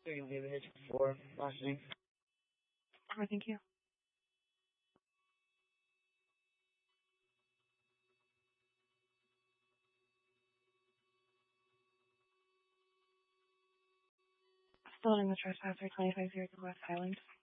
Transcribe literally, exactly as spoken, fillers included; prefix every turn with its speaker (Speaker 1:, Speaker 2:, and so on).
Speaker 1: You're gonna leave a hitch before flashing.
Speaker 2: Oh, thank you. Still in the trespasser, twenty-five zero West Highland.